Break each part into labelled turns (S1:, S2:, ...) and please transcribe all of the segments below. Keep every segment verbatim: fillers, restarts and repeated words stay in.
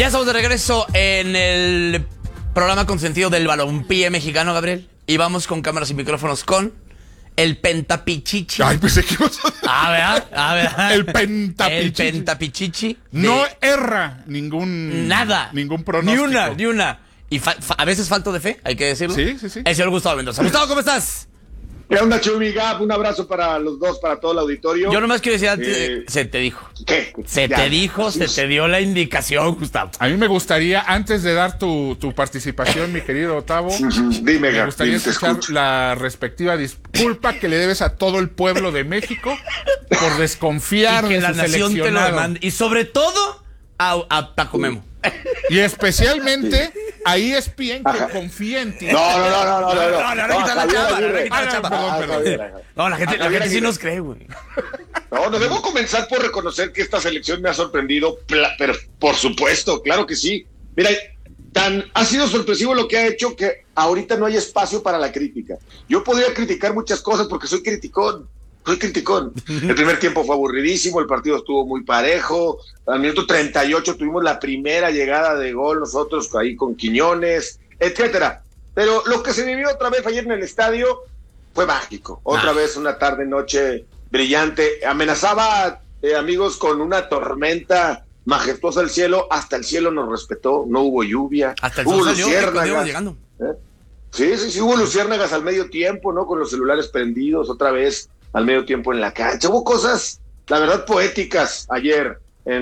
S1: Ya estamos de regreso en el programa consentido del balompié mexicano, Gabriel. Y vamos con cámaras y micrófonos con el Pentapichichi.
S2: Ay, pensé que ibas a...
S1: A ver, a ver.
S2: El Pentapichichi.
S1: El Pentapichichi.
S2: No erra ningún...
S1: Nada.
S2: Ningún pronóstico.
S1: Ni una, ni una. Y fa fa a veces falto de fe, hay que decirlo.
S2: Sí, sí, sí.
S1: El señor Gustavo Mendoza. Gustavo, ¿cómo estás?
S3: ¿Qué onda, Chumi Gap? Un abrazo para los dos, para todo el auditorio.
S1: Yo nomás quiero decir antes,
S3: Eh,
S1: se te dijo.
S3: ¿Qué?
S1: Se
S3: Ya,
S1: te dijo,
S3: así
S1: se
S3: es.
S1: te dio la indicación, Gustavo.
S2: A mí me gustaría, antes de dar tu, tu participación, mi querido Otavo,
S3: Dime,
S2: me
S3: Gap,
S2: gustaría
S3: dime, te
S2: escuchar
S3: escucho.
S2: la respectiva disculpa que le debes a todo el pueblo de México por desconfiar
S1: Y que
S2: de
S1: la
S2: su
S1: nación te lo
S2: seleccionado.
S1: demande. Y sobre todo, a, a Paco Memo.
S2: Y especialmente a E S P N que
S3: Ajá.
S2: confía en ti.
S3: No, no, no, no, no, no.
S1: No, no, no, quita la
S3: Javier
S1: chapa,
S3: Aguirre.
S1: no, quita la
S2: Ah,
S1: chapa.
S2: perdón,
S3: Ah,
S2: perdón.
S3: Javier, Javier.
S1: No, la gente, la
S3: Javier
S1: gente sí
S3: Aguirre.
S1: nos cree, güey.
S3: No, no debo comenzar por reconocer que esta selección me ha sorprendido, pla- pero por supuesto, claro que sí. Mira, tan ha sido sorpresivo lo que ha hecho que ahorita no hay espacio para la crítica. Yo podría criticar muchas cosas porque soy criticón, soy criticón. El primer tiempo fue aburridísimo, el partido estuvo muy parejo. Al minuto treinta y ocho tuvimos la primera llegada de gol nosotros ahí con Quiñones, etcétera. Pero lo que se vivió otra vez ayer en el estadio fue mágico. Otra
S1: Ah.
S3: vez una tarde noche brillante. Amenazaba, eh, amigos, con una tormenta majestuosa el cielo. Hasta el cielo nos respetó. No hubo lluvia.
S1: Hasta el
S3: hubo
S1: sol salió, eh, cuando íbamos
S3: luciérnagas.
S1: llegando.
S3: ¿eh? Sí, sí, sí, hubo luciérnagas al medio tiempo, ¿no? Con los celulares prendidos, otra vez al medio tiempo en la cancha. Hubo cosas, la verdad, poéticas ayer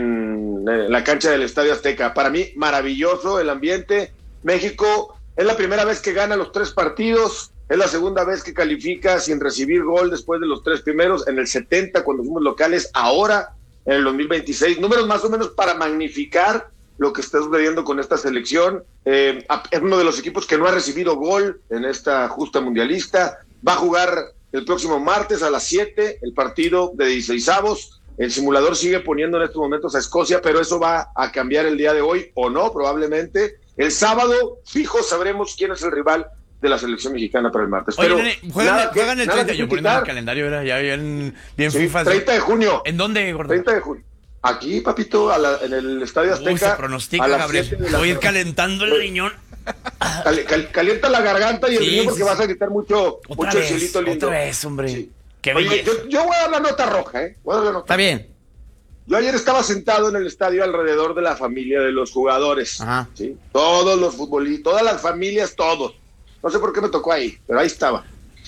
S3: en, en la cancha del Estadio Azteca. Para mí, maravilloso el ambiente. México es la primera vez que gana los tres partidos. Es la segunda vez que califica sin recibir gol después de los tres primeros. En el setenta, cuando fuimos locales, ahora en el dos mil veintiséis. Números más o menos para magnificar lo que está sucediendo con esta selección. Eh, es uno de los equipos que no ha recibido gol en esta justa mundialista. Va a jugar el próximo martes a las siete el partido de dieciseisavos. El simulador sigue poniendo en estos momentos a Escocia, pero eso va a cambiar el día de hoy, o no, probablemente. El sábado, fijo, sabremos quién es el rival de la selección mexicana para el martes.
S1: Oye,
S3: Pero
S1: nene, juegan,
S3: nada que-
S1: juegan el
S3: nada
S1: treinta.
S3: que
S1: Yo poniendo el
S3: criticar.
S1: calendario, era ya bien, bien
S3: Sí,
S1: FIFA.
S3: treinta de junio.
S1: ¿En dónde, gordo?
S3: treinta de junio. Aquí, papito, a la- en el Estadio Azteca.
S1: Uy, se pronostica,
S3: a las
S1: Gabriel.
S3: siete de la
S1: Voy a ir
S3: tarde.
S1: calentando el riñón.
S3: Cal- cal- calienta la garganta y el
S1: Sí,
S3: riñón porque
S1: sí,
S3: vas
S1: sí.
S3: a gritar mucho,
S1: Otra
S3: mucho el
S1: vez,
S3: cielito lindo.
S1: otra vez, hombre.
S3: Sí.
S1: Qué
S3: Oye,
S1: belleza.
S3: yo, yo voy a dar la nota roja, ¿eh? Voy a dar la nota.
S1: Está bien.
S3: Yo ayer estaba sentado en el estadio alrededor de la familia de los jugadores.
S1: Ajá.
S3: ¿Sí? Todos los futbolistas, todas las familias, todos. No sé por qué me tocó ahí, pero ahí estaba.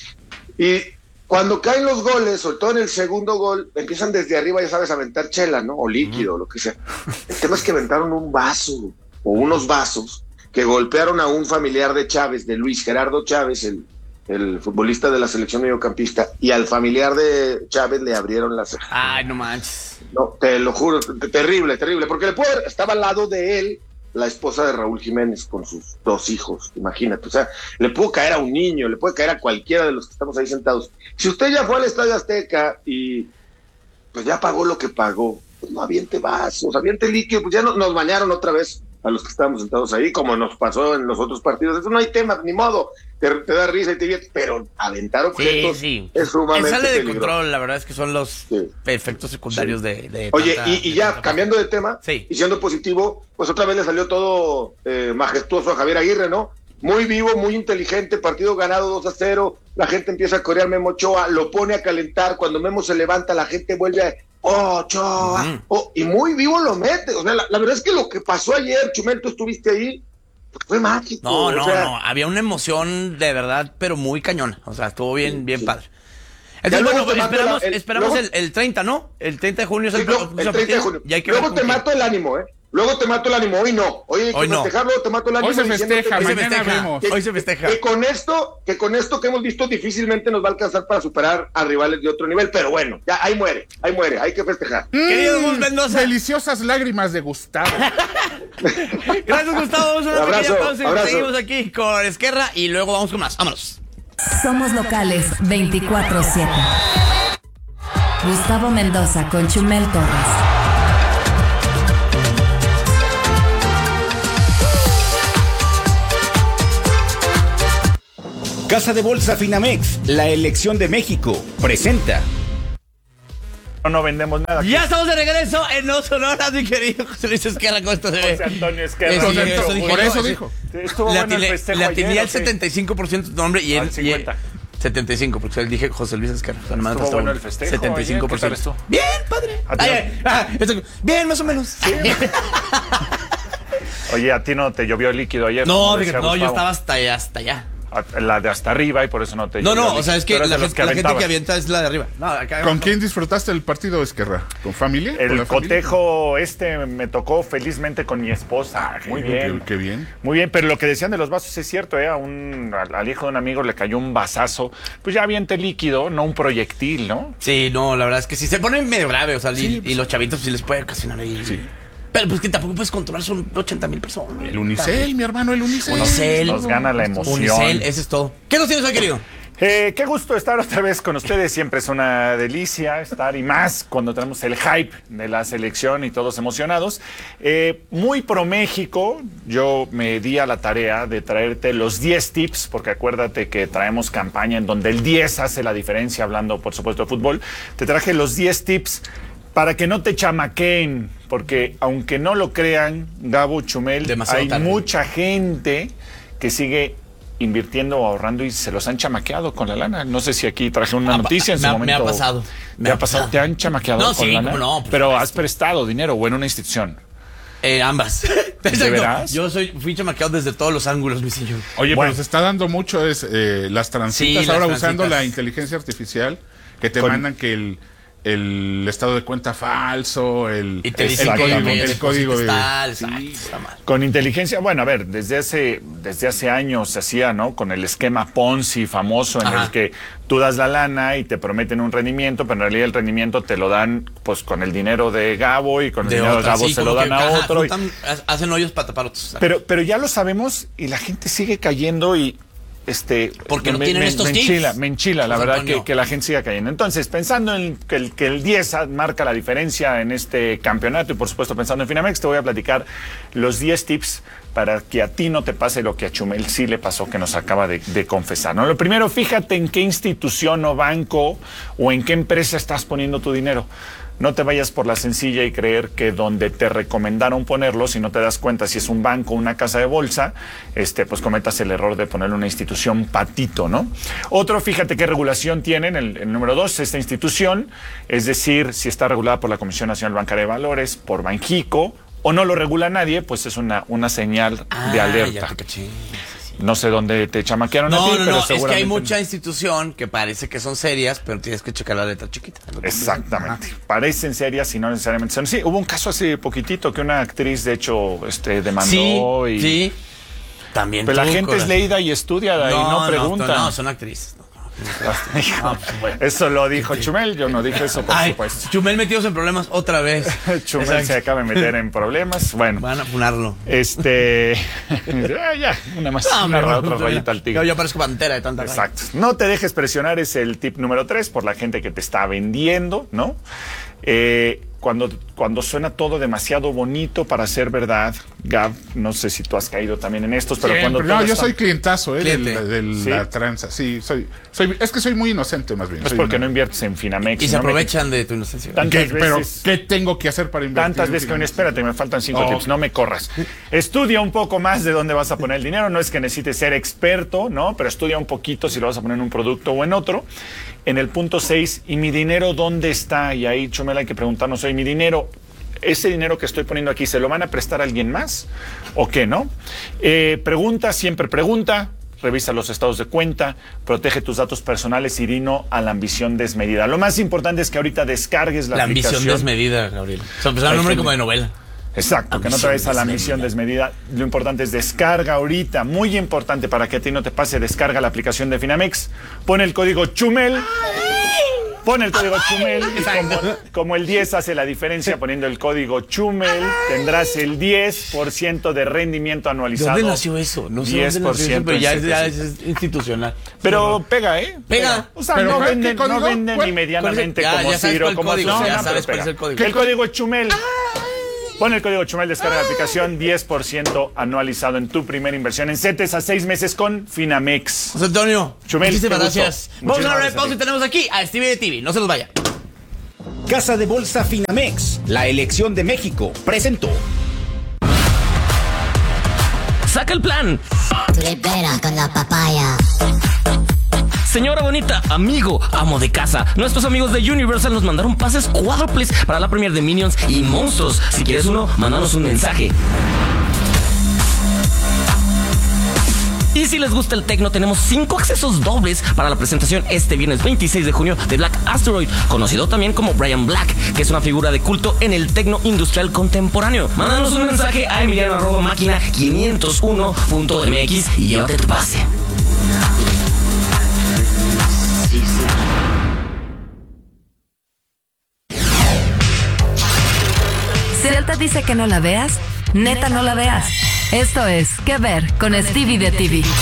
S3: Y cuando caen los goles, sobre todo en el segundo gol, empiezan desde arriba, ya sabes, a aventar chela, ¿no? O líquido, lo que sea. El tema es que aventaron un vaso o unos vasos que golpearon a un familiar de Chávez, de Luis Gerardo Chávez, el, el futbolista de la selección mediocampista, y al familiar de Chávez le abrieron las...
S1: Ay, no manches.
S3: No, te lo juro, t- terrible, terrible, porque le puede, estaba al lado de él la esposa de Raúl Jiménez con sus dos hijos, imagínate, o sea, le pudo caer a un niño, le puede caer a cualquiera de los que estamos ahí sentados. Si usted ya fue al Estadio Azteca y pues ya pagó lo que pagó, pues no aviente vasos, aviente líquido, pues ya no, nos bañaron otra vez a los que estábamos sentados ahí, como nos pasó en los otros partidos. Eso no hay tema, ni modo, te, te da risa y te diviertes, pero aventar objetos
S1: Sí, sí.
S3: es sumamente
S1: sale de
S3: peligroso.
S1: control, la verdad es que son los
S3: Sí.
S1: efectos secundarios de, de
S3: Oye,
S1: tanta-
S3: y, y
S1: de
S3: ya
S1: tanta-
S3: cambiando de tema,
S1: Sí.
S3: y siendo positivo, pues otra vez le salió todo eh, majestuoso a Javier Aguirre, ¿no? Muy vivo, muy inteligente, partido ganado dos a cero, la gente empieza a corear Memo Ochoa, lo pone a calentar, cuando Memo se levanta, la gente vuelve a ¡Oh, Ochoa!
S1: Ujú.
S3: Oh, y muy vivo lo mete, o sea, la, la verdad es que lo que pasó ayer, Chumel, tú estuviste ahí, pues fue mágico.
S1: No,
S3: o
S1: no,
S3: sea,
S1: no. Había una emoción de verdad, pero muy cañona. O sea, estuvo bien, bien
S3: sí.
S1: padre.
S3: Ya
S1: Entonces,
S3: luego
S1: bueno,
S3: te mato
S1: esperamos,
S3: la- el-
S1: esperamos
S3: luego-
S1: el, el treinta, ¿no? El treinta de junio es
S3: Sí,
S1: el,
S3: no,
S1: próximo
S3: el treinta de
S1: partido.
S3: junio.
S1: Y hay que ver
S3: Luego
S1: con
S3: te
S1: quién.
S3: mato el ánimo, ¿eh? Luego te mato el ánimo. Hoy no. Hoy hay que
S1: Hoy no.
S3: festejar, luego te mato el ánimo.
S2: Hoy se
S3: diciéndote
S2: festeja,
S3: que-
S1: Hoy se
S2: mañana
S1: festeja.
S2: vemos.
S3: que-
S1: Hoy se festeja.
S3: Que con esto, que con esto que hemos visto difícilmente nos va a alcanzar para superar a rivales de otro nivel, pero bueno, ya ahí muere, ahí muere, hay que festejar.
S1: Querido Gus Mendoza.
S2: Deliciosas lágrimas de Gustavo.
S1: Gracias, Gustavo. Vamos a una
S3: Abrazo,
S1: pequeña pausa y
S3: abrazo.
S1: seguimos aquí con Esquerra y luego vamos con más. Vámonos.
S4: Somos locales veinticuatro siete. Gustavo Mendoza con Chumel Torres.
S5: Casa de Bolsa Finamex, la elección de México, presenta. No, no vendemos nada.
S1: Ya estamos de regreso en No Sonoras, mi querido José Luis Esquerra, ¿cómo estás, bebé?
S5: José Antonio Esquerra.
S1: Eh, sí,
S2: Por
S1: eso dije
S2: por
S1: yo,
S2: eso
S1: sí.
S2: dijo.
S5: Estuvo
S1: Le
S5: bueno el
S1: atiné-
S5: festejo
S1: le atiné
S5: ayer,
S1: al
S5: ¿o qué?
S1: setenta y cinco por ciento de tu nombre y
S5: Al
S1: él...
S5: cincuenta.
S1: setenta y cinco, porque él dije José Luis Esquerra. O sea, nomás
S5: Estuvo
S1: faltaba
S5: bueno
S1: uno.
S5: el festejo
S1: setenta y cinco por ciento.
S5: ayer, ¿qué tal estuvo?
S1: Bien, padre.
S5: ¿A ti
S1: Ay,
S5: no?
S1: ay, ah, esto- bien, más o menos.
S5: Oye, a ti no te llovió líquido ayer.
S1: No,
S5: como
S1: fíjate,
S5: decía
S1: no, yo
S5: Gustavo.
S1: estaba hasta allá, hasta allá.
S5: A- La de hasta arriba y por eso no te
S1: No,
S5: llovió
S1: no,
S5: líquido.
S1: o sea, es que
S5: Tú eres
S1: la,
S5: de los
S1: gente, la gente que
S5: aventabas.
S1: avienta es la de arriba. No, acá,
S2: ¿Con quién disfrutaste el partido, Esquerra? ¿Con familia? ¿Con
S5: El
S2: la familia?
S5: cotejo este me tocó felizmente con mi esposa. Muy
S2: Qué-
S5: bien.
S2: Qué, qué bien.
S5: Muy bien, pero lo que decían de los vasos es cierto, ¿eh? A un, al, al hijo de un amigo le cayó un vasazo, pues ya aviente líquido, no un proyectil, ¿no?
S1: Sí, no, la verdad es que sí se pone medio grave, o sea, y, y los chavitos sí les puede ocasionar ahí.
S2: Sí.
S1: Pero pues que tampoco puedes controlar, son ochenta mil personas.
S2: El Unicel, mi hermano, el Unicel.
S1: Unicel.
S5: Nos gana la emoción.
S1: Unicel, ese es todo. ¿Qué nos tienes hoy, querido?
S5: Eh, qué gusto estar otra vez con ustedes, siempre es una delicia estar y más cuando tenemos el hype de la selección y todos emocionados. Eh, muy pro México, yo me di a la tarea de traerte los diez tips, porque acuérdate que traemos campaña en donde el diez hace la diferencia, hablando por supuesto de fútbol. Te traje los diez tips para que no te chamaqueen, porque aunque no lo crean, Gabo, Chumel,
S1: Demasiado
S5: hay
S1: tarde.
S5: mucha gente que sigue invirtiendo o ahorrando y se los han chamaqueado con la lana. No sé si aquí traje una
S1: Ah,
S5: noticia en
S1: me
S5: su
S1: ha-
S5: momento.
S1: me ha pasado.
S5: ¿Me
S1: Me
S5: ha
S1: ha
S5: pasado?
S1: pasado.
S5: ¿Te han chamaqueado
S1: No,
S5: con
S1: sí,
S5: lana?
S1: cómo no, por
S5: Pero
S1: supuesto.
S5: has prestado dinero o en una institución.
S1: Eh, ambas. Exacto.
S5: veras?
S1: Yo soy, fui chamaqueado desde todos los ángulos, mi señor.
S2: Oye,
S5: Bueno.
S2: pero se está dando mucho es, eh, las transitas
S1: Sí, las
S2: ahora
S1: transitas.
S2: usando la inteligencia artificial que te
S5: Con-
S2: mandan que el, el estado de cuenta falso, el,
S1: Y te
S2: el,
S1: dicen
S2: el
S1: que
S2: código,
S1: que
S2: el código de...
S1: tal,
S2: Sí.
S1: exacto, está mal.
S5: Con inteligencia, bueno, a ver, desde hace, desde hace años se hacía, ¿no? Con el esquema Ponzi famoso en
S1: Ajá.
S5: el que tú das la lana y te prometen un rendimiento, pero en realidad el rendimiento te lo dan pues con el dinero de Gabo y con el
S1: De
S5: dinero de
S1: otra,
S5: Gabo
S1: sí,
S5: se lo
S1: como
S5: dan
S1: que,
S5: a
S1: ajá,
S5: otro. y-
S1: juntan- ha- hacen hoyos para tapar otros.
S5: Pero, pero ya lo sabemos y la gente sigue cayendo y este
S1: Porque no
S5: me,
S1: tienen
S5: me-
S1: estos
S5: me
S1: tips.
S5: enchila, me enchila, la
S1: José
S5: verdad
S1: Antonio.
S5: que, que la gente siga cayendo. Entonces, pensando en que el, que el diez marca la diferencia en este campeonato y por supuesto pensando en Finamex, te voy a platicar los diez tips para que a ti no te pase lo que a Chumel sí le pasó, que nos acaba de, de confesar, ¿no? Lo primero, fíjate en qué institución o banco o en qué empresa estás poniendo tu dinero. No te vayas por la sencilla y creer que donde te recomendaron ponerlo, si no te das cuenta si es un banco o una casa de bolsa, este, pues cometas el error de ponerle una institución patito, ¿no? Otro, fíjate qué regulación tienen, el, el número dos, esta institución, es decir, si está regulada por la Comisión Nacional Bancaria de Valores, por Banjico, o no lo regula nadie, pues es una, una señal de
S1: Ah, ya
S5: alerta.
S1: te caché.
S5: No sé dónde te chamaquearon a
S1: No,
S5: ti,
S1: no,
S5: pero
S1: no, es que hay
S5: seguramente-
S1: mucha institución que parece que son serias, pero tienes que checar la letra chiquita.
S5: Exactamente. Parecen serias y no necesariamente son. Sí, hubo un caso hace poquitito que una actriz, de hecho, este, demandó
S1: Sí,
S5: y.
S1: sí. También
S5: Pero la
S1: tú,
S5: gente es
S1: corazón.
S5: leída y estudia y no pregunta.
S1: No, no, son actrices. No, no, pues, bueno.
S5: Eso lo dijo Chumel, yo no dije eso, por
S1: Ay,
S5: supuesto.
S1: Chumel metidos en problemas otra vez.
S5: Chumel
S1: Exacto.
S5: se acaba de meter en problemas. Bueno,
S1: Van a funarlo.
S5: este. ya, ya, una más,
S1: No,
S5: una
S1: hombre,
S5: otra
S1: no,
S5: rayita al
S1: Yo,
S5: tigre.
S1: yo parezco pantera de tanta raya.
S5: Exacto. No te dejes presionar, es el tip número tres por la gente que te está vendiendo, ¿no? Eh, cuando, cuando suena todo demasiado bonito para ser verdad, Gab, no sé si tú has caído también en estos, pero
S2: Siempre.
S5: cuando
S2: No,
S5: todo
S2: yo
S5: está-
S2: soy clientazo, ¿eh?
S1: Cliente.
S2: De, de
S5: ¿Sí?
S2: la tranza. Sí, soy, soy. Es que soy muy inocente, más bien.
S5: Pues
S2: Soy
S5: porque
S2: una-
S5: no inviertes en Finamex.
S1: Y se
S5: no me-
S1: aprovechan de tu inocencia.
S5: Tan-
S2: ¿Qué?
S5: tantas
S2: Pero,
S5: veces-
S2: ¿qué tengo que hacer para invertir?
S5: Tantas
S2: en
S5: veces que un
S2: finanzas?
S5: espérate, me faltan cinco
S2: Oh.
S5: tips, no me corras. Estudia un poco más de dónde vas a poner el dinero, no es que necesites ser experto, ¿no? Pero estudia un poquito si lo vas a poner en un producto o en otro. En el punto seis, ¿y mi dinero dónde está? Y ahí, Chumel, hay que preguntarnos, ¿y mi dinero, ese dinero que estoy poniendo aquí, ¿se lo van a prestar a alguien más o qué, no? Eh, pregunta, siempre pregunta. Revisa los estados de cuenta, protege tus datos personales y di no a la ambición desmedida. Lo más importante es que ahorita descargues la,
S1: La ambición
S5: aplicación.
S1: desmedida, Gabriel. O sea, pues, un nombre como de novela.
S5: Exacto, que no te
S1: Ambición
S5: vayas a la
S1: desmedida.
S5: misión desmedida. Lo importante es descarga ahorita. Muy importante para que a ti no te pase, descarga la aplicación de Finamex. Pon el código Chumel. Pon el código Chumel. Y como, como el diez hace la diferencia poniendo el código Chumel, tendrás el diez por ciento de rendimiento
S1: ¿De
S5: anualizado.
S1: dónde nació eso? No sé dónde nació eso, pero ya, es- ya es, es institucional.
S5: Pero pega, ¿eh?
S1: Pega.
S5: O sea,
S2: Pero,
S5: no
S2: ¿qué
S5: venden, no
S2: código?
S5: venden
S2: ¿Cuál?
S5: ni medianamente
S1: Ya-
S5: como
S1: ya sabes
S5: Ciro,
S1: cuál
S5: como
S1: código,
S5: Azul,
S1: ya
S5: no,
S1: sabes
S5: pero
S1: cuál es
S5: pega.
S1: el código.
S5: El código Chumel. Pon el código Chumel, descarga la aplicación, diez por ciento anualizado en tu primera inversión en CETES a seis meses con Finamex.
S1: José Antonio,
S5: Chumel,
S1: muchísimas
S5: qué gusto.
S1: gracias. Vamos a
S5: Muchísimas
S1: una breve
S5: gracias a
S1: pausa
S5: ti.
S1: y tenemos aquí a Stevie de T V. No se los vaya.
S6: Casa de Bolsa Finamex, la elección de México, presentó.
S7: ¡Saca el plan!
S8: Libera con la papaya.
S7: Señora bonita, amigo, amo de casa. Nuestros amigos de Universal nos mandaron pases cuádruples para la premiere de Minions y Monstruos. Si quieres uno, mándanos un mensaje. Y si les gusta el tecno, tenemos cinco accesos dobles para la presentación este viernes veintiséis de junio de Black Asteroid, conocido también como Brian Black, que es una figura de culto en el tecno industrial contemporáneo. Mándanos un mensaje a emiliano arroba máquina quinientos uno punto m x y llévate tu pase.
S4: Si él te dice que no la veas, neta no la veas. Esto es ¿Qué ver? Con Stevie de T V.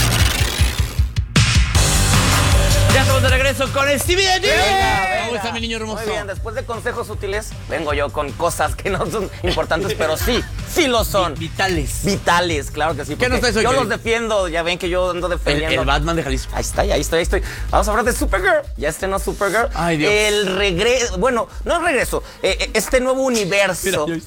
S1: Ya estamos de regreso con Stevie de T V.
S9: Venga, venga.
S1: ¿Cómo está mi niño hermoso?
S9: Muy bien, después de consejos útiles, vengo yo con cosas que no son importantes, pero sí, sí lo son.
S1: Vitales.
S9: Vitales, claro que sí.
S1: ¿Qué nos traes hoy,
S9: Yo
S1: Kevin?
S9: los defiendo, ya ven que yo ando
S1: El,
S9: defendiendo.
S1: el Batman de Jalisco.
S9: Ahí está, ahí estoy, ahí estoy. Vamos a hablar de Supergirl. Ya estrenó Supergirl.
S1: Ay, Dios.
S9: El regreso, bueno, no el regreso, eh, eh, este nuevo universo.
S1: Mira,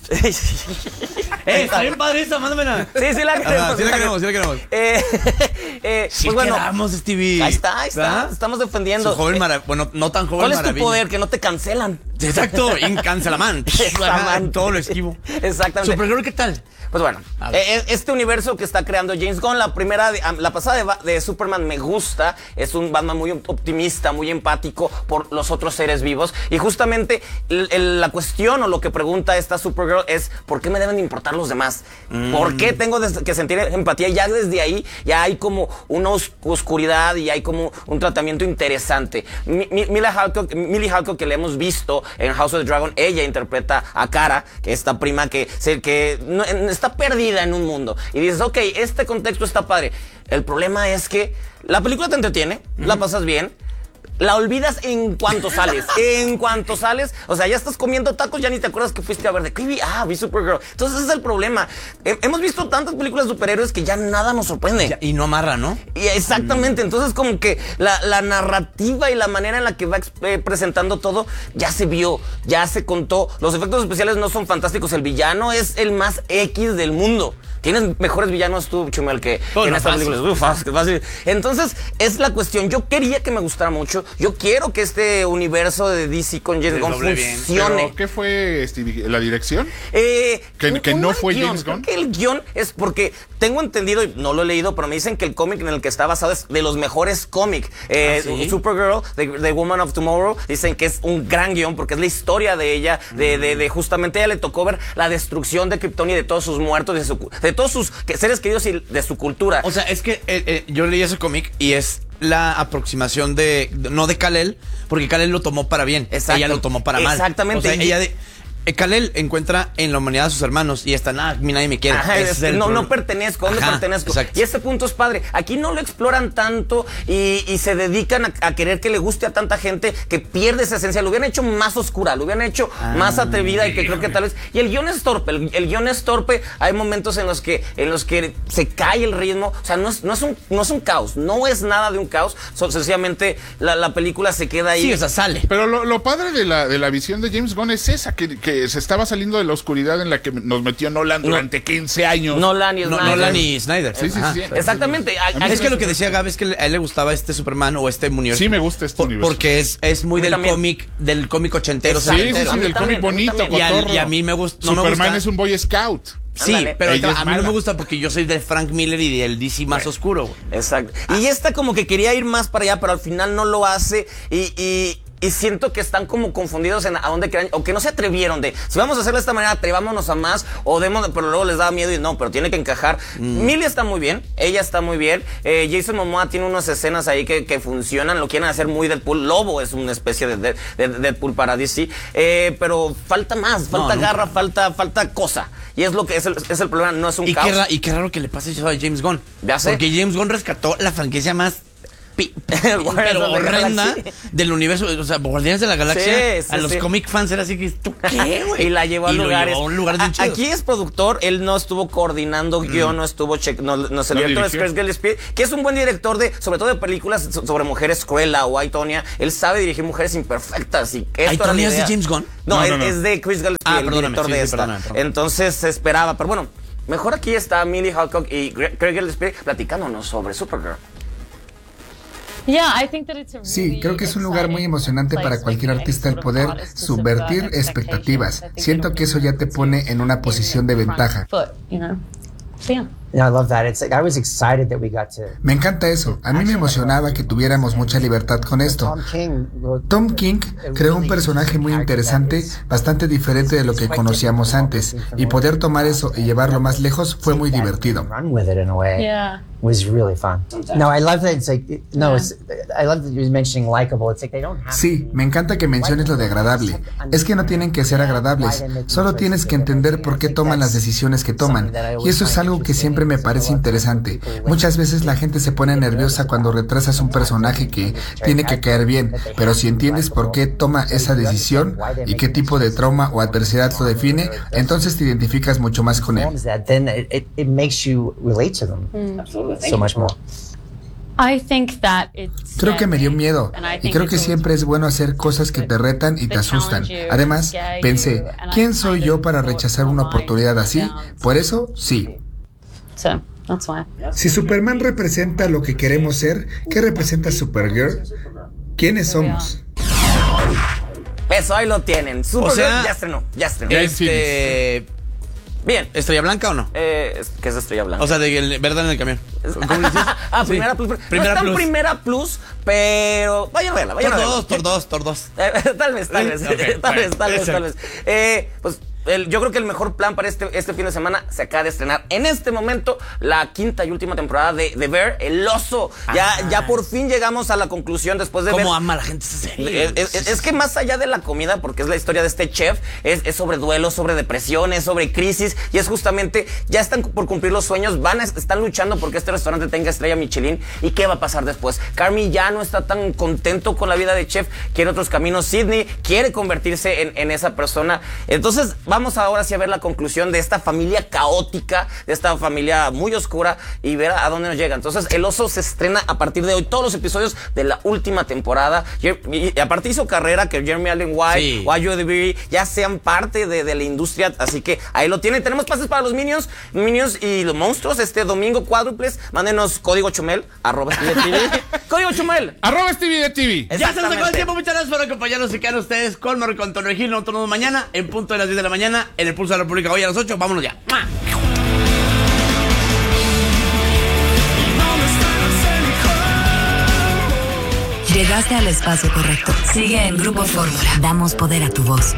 S1: Eh, está bien padre esa, mándamela.
S9: Sí, sí la queremos.
S1: Ajá, sí la queremos, sí la queremos.
S9: Eh, eh,
S1: Sí
S9: pues bueno,
S1: quedamos, Stevie.
S9: ahí está, ahí está.
S1: ¿verdad?
S9: Estamos defendiendo.
S1: Su joven
S9: Eh,
S1: marav- bueno, no tan joven
S9: ¿Cuál es tu
S1: maravilla.
S9: poder? Que no te cancelan.
S1: Exacto, incancelaman.
S9: Exactamente.
S1: Todo lo esquivo.
S9: Exactamente.
S1: Supergirl, ¿qué tal?
S9: Pues bueno,
S1: A ver.
S9: eh, este universo que está creando James Gunn, la primera, de- la pasada de, Ba- de Superman me gusta, es un Batman muy optimista, muy empático por los otros seres vivos, y justamente el- el- la cuestión o lo que pregunta esta Supergirl es ¿por qué me deben de importar los demás? ¿Por qué tengo des- que sentir empatía? Ya desde ahí ya hay como una os- oscuridad y hay como un tratamiento interesante. Mi- Mi- Mila Halcock, Millie Halcock, que le hemos visto en House of the Dragon, ella interpreta a Kara, que esta prima que, se- que no- en- está perdida en un mundo. Y dices, ok, este contexto está padre. El problema es que la película te entretiene, la pasas bien, la olvidas en cuanto sales. En cuanto sales, o sea, ya estás comiendo tacos, ya ni te acuerdas que fuiste a ver de qué vi. Ah, vi Supergirl. Entonces ese es el problema. He- hemos visto tantas películas de superhéroes que ya nada nos sorprende.
S1: Ya, y no amarra, ¿no?
S9: Y exactamente, entonces como que la, la narrativa y la manera en la que va ex- eh, presentando todo ya se vio, ya se contó. Los efectos especiales no son fantásticos, el villano es el más X del mundo. Tienes mejores villanos tú, Chumel, que,
S1: Oh,
S9: que en
S1: no,
S9: esta
S1: fácil.
S9: película. Uf, fácil, fácil. Entonces, es la cuestión. Yo quería que me gustara mucho. Yo quiero que este universo de D C con James Gunn
S1: doble bien.
S9: funcione.
S2: ¿Pero qué fue Stevie, la dirección?
S9: Eh,
S2: Que- que no
S9: el
S2: fue
S9: guión.
S2: James Gunn.
S9: Creo que el guión es porque tengo entendido, y no lo he leído, pero me dicen que el cómic en el que está basado es de los mejores cómics. Eh,
S1: ¿Ah, sí?
S9: Supergirl, The, The Woman of Tomorrow, dicen que es un gran guión porque es la historia de ella, de, de, de justamente a ella le tocó ver la destrucción de Krypton y de todos sus muertos, de, su- de todos sus que- seres queridos y de su cultura.
S1: O sea, es que eh, eh, yo leí ese cómic y es la aproximación de, no de Kal-El, porque Kal-El lo tomó para bien.
S9: Exacto.
S1: Ella lo tomó para mal.
S9: Exactamente.
S1: O sea, ella de, eh, Kal-El encuentra en la humanidad a sus hermanos y está, nada, nadie me quiere.
S9: Ajá,
S1: Ese
S9: es
S1: es el
S9: no, no
S1: problema.
S9: pertenezco, ¿dónde
S1: Ajá,
S9: pertenezco?
S1: exacto.
S9: Y este punto es padre. Aquí no lo exploran tanto y, y se dedican a, a querer que le guste a tanta gente que pierde esa esencia. Lo hubieran hecho más oscura, lo hubieran hecho
S1: Ah,
S9: más atrevida y que creo que tal vez... Y el guión es torpe, el, el guión es torpe. Hay momentos en los que en los que se cae el ritmo. O sea, no es, no es, un, no es un caos, no es nada de un caos. So- sencillamente la, la película se queda ahí.
S1: Sí, o sea, sale.
S2: Pero lo, lo padre de la, de la visión de James Gunn es esa, que, que se estaba saliendo de la oscuridad en la que nos metió Nolan durante quince años.
S9: Nolan y
S1: No,
S9: Snyder.
S1: Nolan y Snyder.
S2: Sí, sí,
S1: Ajá.
S2: sí.
S9: Exactamente.
S2: A mí
S1: Es
S2: se
S1: que
S2: me
S1: lo que
S2: hace-
S1: decía Gab es que a él le gustaba este Superman o este universo.
S2: Sí me gusta este
S1: Por-
S2: universo.
S1: Porque es, es muy
S9: A mí
S1: del
S9: también.
S1: cómic, del cómic ochentero.
S2: Sí, sí,
S1: setentero.
S2: sí,
S9: A mí
S2: del
S9: también,
S2: cómic
S9: a mí
S2: bonito,
S9: también.
S1: Y a,
S2: cotorro.
S1: y a mí me gusta. No me
S2: Superman
S1: gusta.
S2: es un Boy Scout.
S1: Sí,
S9: Ándale.
S1: pero
S2: Ella es
S1: a mí no
S2: mala.
S1: me gusta porque yo soy de Frank Miller y del D C más oscuro. güey.
S9: Exacto. Y esta como que quería ir más para allá, pero al final no lo hace y... y y siento que están como confundidos en a dónde querían, o que no se atrevieron de, si vamos a hacerlo de esta manera, atrevámonos a más, o demos, pero luego les daba miedo y no, pero tiene que encajar.
S1: Mm.
S9: Millie está muy bien, ella está muy bien, eh, Jason Momoa tiene unas escenas ahí que, que funcionan, lo quieren hacer muy Deadpool, Lobo es una especie de, de, de Deadpool para D C, eh, pero falta más, falta
S1: No,
S9: garra,
S1: nunca.
S9: falta, falta cosa, y es lo que es el, es el problema, no es un
S1: Y
S9: caos.
S1: qué, ra- y qué raro que le pase eso a James Gunn.
S9: Ya sé.
S1: Porque James Gunn rescató la franquicia más pi- pero horrenda del universo, o sea, Guardianes de la Galaxia,
S9: Sí, sí,
S1: a los
S9: sí.
S1: comic fans era así que, ¿tú qué, güey?
S9: Y la llevó a
S1: Y lo
S9: lugares.
S1: llevó a un lugar bien
S9: A-
S1: chido.
S9: Aquí es productor, él no estuvo coordinando guión, no estuvo check, no, no sé, el
S2: No
S9: director es
S2: dirigió.
S9: Chris Gillespie, que es un buen director de, sobre todo de películas so- sobre mujeres, Cruella o Aitonia. Él sabe dirigir mujeres imperfectas y esto era la
S1: ¿Aitonia es de
S9: idea.
S1: James Gunn?
S9: No,
S2: No,
S9: es,
S2: no, no.
S9: es de Chris Gillespie,
S1: Ah,
S9: el
S1: perdóname,
S9: director
S1: sí,
S9: de
S1: sí,
S9: esta.
S1: perdóname, perdóname.
S9: Entonces se esperaba, pero bueno, mejor aquí está Millie Alcock y Gre- Craig Gillespie platicándonos sobre Supergirl.
S10: Sí, creo que es un lugar muy emocionante para cualquier artista el poder subvertir expectativas. Siento que eso ya te pone en una posición de ventaja. Me encanta eso. A mí me emocionaba que tuviéramos mucha libertad con esto. Tom King creó un personaje muy interesante, bastante diferente de lo que conocíamos antes, y poder tomar eso y llevarlo más lejos fue muy divertido. Sí, me encanta que menciones lo de agradable. Es que no tienen que ser agradables, solo tienes que entender por qué toman las decisiones que toman. Y eso es algo que siempre me parece interesante. Muchas veces la gente se pone nerviosa cuando retrasas un personaje que tiene que caer bien, pero si entiendes por qué toma esa decisión y qué tipo de trauma o adversidad lo define, entonces te identificas mucho más con él. Creo que me dio miedo y creo que siempre es bueno hacer cosas que te retan y te asustan. Además, pensé, ¿quién soy yo para rechazar una oportunidad así? Por eso, sí. Si Superman representa lo que queremos ser, ¿qué representa Supergirl? ¿Quiénes somos?
S9: Eso, ahí lo tienen. Supergirl
S1: sea,
S9: ya estrenó, ya estrenó.
S1: Este...
S9: Bien.
S1: ¿Estrella Blanca o no?
S9: Eh, es- ¿Qué es Estrella Blanca?
S1: O sea, de el verdad en el camión. ¿Cómo le dices?
S9: Ah,
S1: Sí.
S9: Primera Plus.
S1: Primera
S9: no está en
S1: Plus.
S9: Primera Plus, pero vayan a verla, vayan a
S1: Tor
S9: verla.
S1: dos, Tor dos, Tor dos.
S9: Eh, tal vez, tal vez,
S1: Ok,
S9: tal vez, tal
S1: bueno,
S9: vez, tal vez,
S1: exacto.
S9: Eh, pues el- yo creo que el mejor plan para este, este fin de semana se acaba de estrenar en este momento la quinta y última temporada de, de Bear, El Oso. Ya,
S1: Ah.
S9: ya por fin llegamos a la conclusión después de ver.
S1: ¿Cómo ama la gente esa serie?
S9: Es, es- es que más allá de la comida, porque es la historia de este chef, es, es sobre duelo, sobre depresión, es sobre crisis, y es justamente, ya están por cumplir los sueños, van a, están luchando porque este restaurante tenga estrella Michelin, y qué va a pasar después. Carmi ya no está tan contento con la vida de chef, quiere otros caminos. Sidney quiere convertirse en, en esa persona. Entonces vamos ahora sí a ver la conclusión de esta familia caótica, de esta familia muy oscura, y ver a dónde nos llega. Entonces El Oso se estrena a partir de hoy, todos los episodios de la última temporada. Y aparte hizo carrera que Jeremy Allen White
S1: Sí.
S9: o Ayo Debiri ya sean parte de, de la industria, así que ahí lo tienen. Tenemos pases para los Minions, Minions y los monstruos este domingo, cuádruples. Mándenos código Chumel, arroba Stevie T V. Código Chumel.
S2: Arroba Stevie de T V.
S1: Ya se nos acabó el
S9: Exactamente.
S1: tiempo, muchas gracias por acompañarnos y quedar ustedes con Marco Antonio Gil. Nosotros nos vemos mañana en punto de las diez de la mañana en el Pulso de la República. Hoy a las ocho, vámonos ya. ¡Mua!
S4: Llegaste al espacio correcto. Sigue en Grupo Fórmula. Damos poder a tu voz.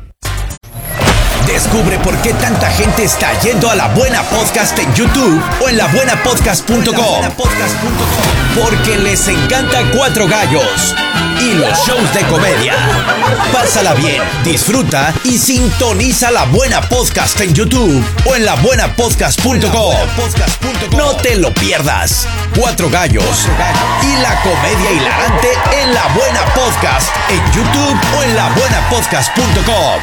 S6: Descubre por qué tanta gente está yendo a La Buena Podcast en YouTube o en la buena podcast punto com. Porque les encanta Cuatro Gallos y los shows de comedia. Pásala bien, disfruta y sintoniza La Buena Podcast en YouTube o en la buena podcast punto com. No te lo pierdas. Cuatro Gallos y la comedia hilarante en La Buena Podcast en YouTube o en la buena podcast punto com.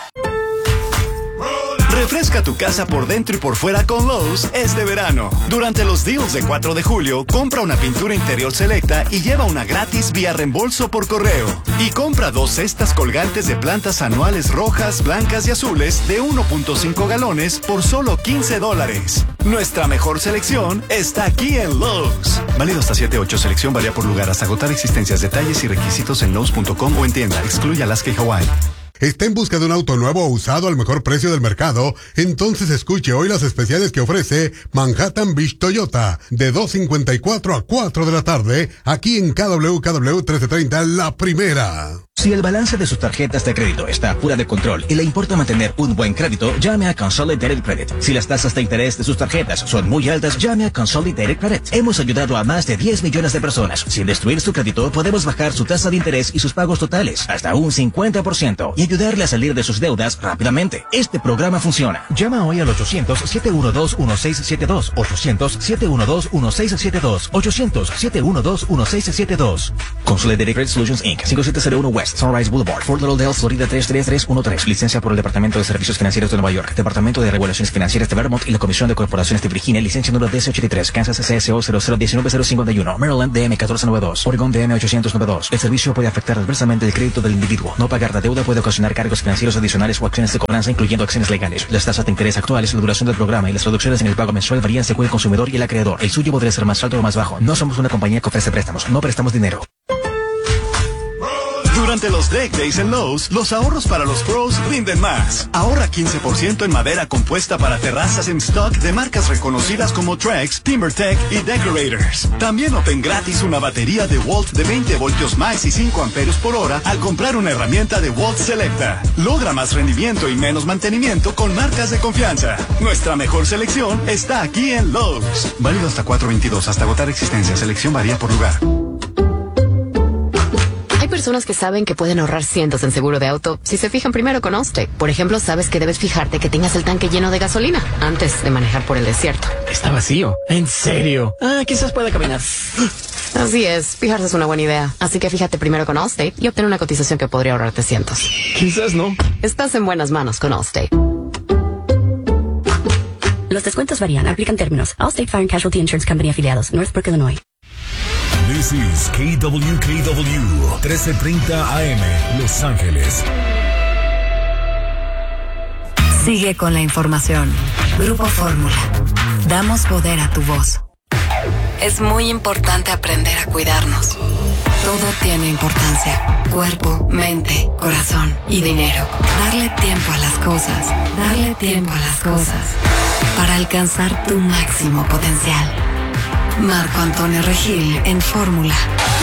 S11: Refresca tu casa por dentro y por fuera con Lowe's este verano. Durante los deals de cuatro de julio, compra una pintura interior selecta y lleva una gratis vía reembolso por correo. Y compra dos cestas colgantes de plantas anuales rojas, blancas y azules de uno punto cinco galones por solo quince dólares. Nuestra mejor selección está aquí en Lowe's. Válido hasta siete ocho. Selección varía por lugar hasta agotar existencias. Detalles y requisitos en Lowe's punto com o en tienda. Excluye Alaska y Hawaii.
S12: ¿Está en busca de un auto nuevo o usado al mejor precio del mercado? Entonces escuche hoy las especiales que ofrece Manhattan Beach Toyota de dos cincuenta y cuatro a cuatro de la tarde aquí en K W K W trece treinta La Primera.
S13: Si el balance de sus tarjetas de crédito está fuera de control y le importa mantener un buen crédito, llame a Consolidated Credit. Si las tasas de interés de sus tarjetas son muy altas, llame a Consolidated Credit. Hemos ayudado a más de diez millones de personas. Sin destruir su crédito, podemos bajar su tasa de interés y sus pagos totales hasta un cincuenta por ciento y ayudarle a salir de sus deudas rápidamente. Este programa funciona. Llama hoy al ochocientos, siete uno dos, uno seis siete dos, ochocientos, siete uno dos, uno seis siete dos, ochocientos, siete uno dos, uno seis siete dos. Consolidated Credit Solutions incorporated. cinco siete cero uno West Sunrise Boulevard, Fort Lauderdale, Florida tres tres tres uno tres. Licencia por el Departamento de Servicios Financieros de Nueva York, Departamento de Regulaciones Financieras de Vermont y la Comisión de Corporaciones de Virginia. Licencia número D S ochenta y tres, Kansas C S O cero cero uno nueve cero cincuenta y uno, Maryland D M catorce noventa y dos, Oregon D M ochocientos noventa y dos. El servicio puede afectar adversamente el crédito del individuo. No pagar la deuda puede ocasionar cargos financieros adicionales o acciones de cobranza, incluyendo acciones legales. Las tasas de interés actuales, la duración del programa y las reducciones en el pago mensual varían según el consumidor y el acreedor. El suyo podría ser más alto o más bajo. No somos una compañía que ofrece préstamos. No prestamos dinero.
S11: Durante los Deck Days en Lowe's, los ahorros para los pros rinden más. Ahorra quince por ciento en madera compuesta para terrazas en stock de marcas reconocidas como Trex, TimberTech y Decorators. También obtén gratis una batería de Walt de veinte voltios más y cinco amperios por hora al comprar una herramienta de Walt Selecta. Logra más rendimiento y menos mantenimiento con marcas de confianza. Nuestra mejor selección está aquí en Lowe's. Válido hasta cuatro veintidós, hasta agotar existencia. Selección varía por lugar.
S14: Hay personas que saben que pueden ahorrar cientos en seguro de auto si se fijan primero con Allstate. Por ejemplo, sabes que debes fijarte que tengas el tanque lleno de gasolina antes de manejar por el desierto.
S7: Está vacío. ¿En serio? Ah, quizás pueda caminar.
S14: Así es, fijarse es una buena idea. Así que fíjate primero con Allstate y obtén una cotización que podría ahorrarte cientos.
S7: Quizás no.
S14: Estás en buenas manos con Allstate.
S15: Los descuentos varían. Aplican términos. Allstate Fire and Casualty Insurance Company afiliados. Northbrook, Illinois.
S16: This is K W K W, trece treinta A M, Los Ángeles.
S4: Sigue con la información. Grupo Fórmula. Damos poder a tu voz. Es muy importante aprender a cuidarnos. Todo tiene importancia. Cuerpo, mente, corazón y dinero. Darle tiempo a las cosas. Darle tiempo a las cosas. Para alcanzar tu máximo potencial. Marco Antonio Regil en Fórmula.